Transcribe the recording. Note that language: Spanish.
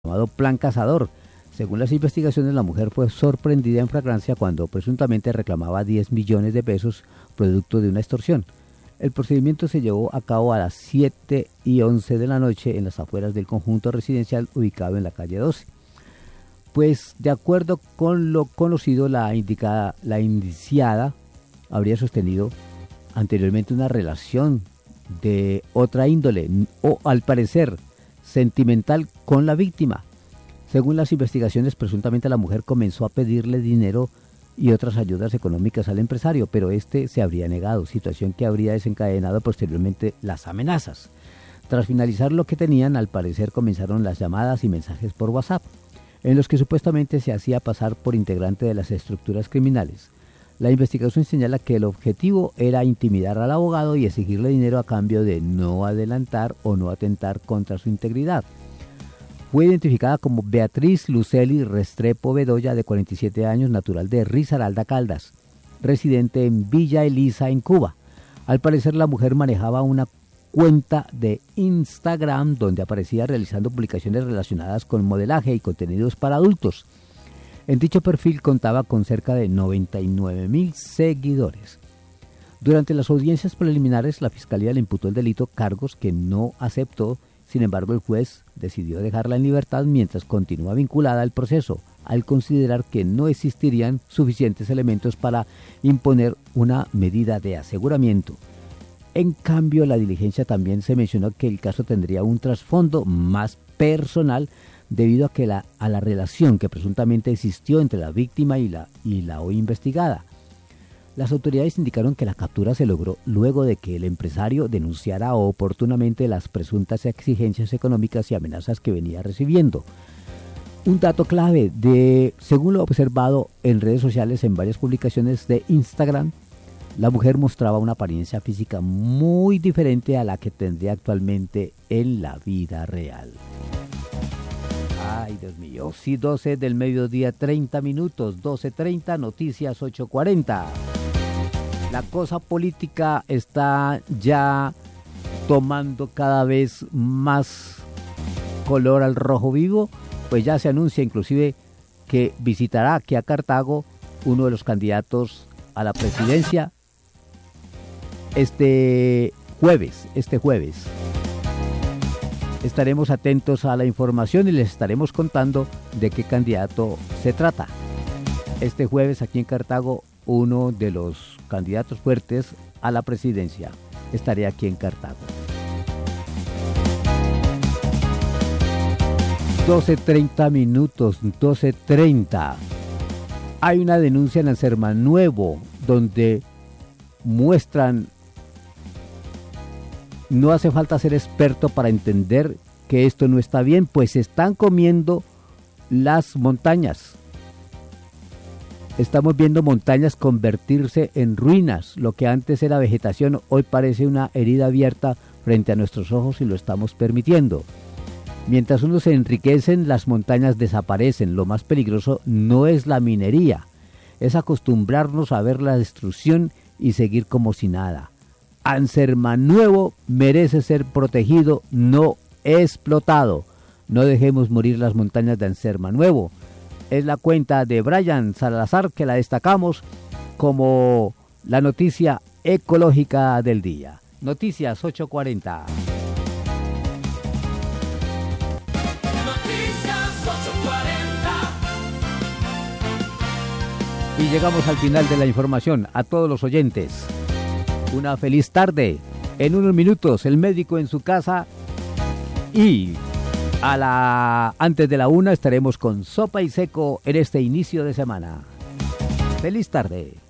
llamado Plan Cazador. Según las investigaciones, la mujer fue sorprendida en flagrancia cuando presuntamente reclamaba 10 millones de pesos producto de una extorsión. El procedimiento se llevó a cabo a las 7:11 de la noche en las afueras del conjunto residencial ubicado en la calle 12. Pues de acuerdo con lo conocido, la indiciada habría sostenido anteriormente una relación de otra índole o al parecer sentimental con la víctima. Según las investigaciones, presuntamente la mujer comenzó a pedirle dinero y otras ayudas económicas al empresario, pero este se habría negado, situación que habría desencadenado posteriormente las amenazas. Tras finalizar lo que tenían, al parecer comenzaron las llamadas y mensajes por WhatsApp, en los que supuestamente se hacía pasar por integrante de las estructuras criminales. La investigación señala que el objetivo era intimidar al abogado y exigirle dinero a cambio de no adelantar o no atentar contra su integridad. Fue identificada como Beatriz Luceli Restrepo Bedoya, de 47 años, natural de Risaralda, Caldas, residente en Villa Elisa, en Cuba. Al parecer, la mujer manejaba una cuenta de Instagram donde aparecía realizando publicaciones relacionadas con modelaje y contenidos para adultos. En dicho perfil contaba con cerca de 99,000 seguidores. Durante las audiencias preliminares, la Fiscalía le imputó el delito, cargos que no aceptó. Sin embargo, el juez decidió dejarla en libertad mientras continúa vinculada al proceso, al considerar que no existirían suficientes elementos para imponer una medida de aseguramiento. En cambio, la diligencia también se mencionó que el caso tendría un trasfondo más personal debido a la relación que presuntamente existió entre la víctima y la hoy investigada. Las autoridades indicaron que la captura se logró luego de que el empresario denunciara oportunamente las presuntas exigencias económicas y amenazas que venía recibiendo. Un dato clave, según lo observado en redes sociales en varias publicaciones de Instagram, la mujer mostraba una apariencia física muy diferente a la que tendría actualmente en la vida real. Ay, Dios mío. Sí, 12 del mediodía, 30 minutos, 12:30, noticias 8:40. La cosa política está ya tomando cada vez más color al rojo vivo, pues ya se anuncia inclusive que visitará aquí a Cartago uno de los candidatos a la presidencia este jueves. Estaremos atentos a la información y les estaremos contando de qué candidato se trata. Este jueves aquí en Cartago, uno de los candidatos fuertes a la presidencia. Estaré aquí en Cartago. 12:30 minutos, 12:30. Hay una denuncia en Ansermanuevo donde muestran, no hace falta ser experto para entender que esto no está bien, pues se están comiendo las montañas. Estamos viendo montañas convertirse en ruinas. Lo que antes era vegetación hoy parece una herida abierta frente a nuestros ojos y lo estamos permitiendo. Mientras unos se enriquecen, las montañas desaparecen. Lo más peligroso no es la minería, es acostumbrarnos a ver la destrucción y seguir como si nada. Ansermanuevo merece ser protegido, no explotado. No dejemos morir las montañas de Ansermanuevo. Es la cuenta de Brian Salazar que la destacamos como la noticia ecológica del día. Noticias 8:40. Noticias 8:40. Y llegamos al final de la información. A todos los oyentes, una feliz tarde. En unos minutos, el médico en su casa y antes de la 1 estaremos con Sopa y Seco en este inicio de semana. Feliz tarde.